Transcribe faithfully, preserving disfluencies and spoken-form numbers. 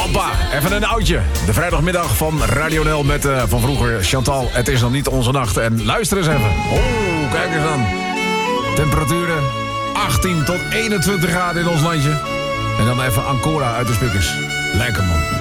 Papa, even een oudje. De vrijdagmiddag van Radio N L met uh, van vroeger Chantal. Het is nog niet onze nacht. En luister eens even. Oh, kijk eens aan. Temperaturen achttien tot eenentwintig graden in ons landje. En dan even Ancora uit de speakers. Lekker man.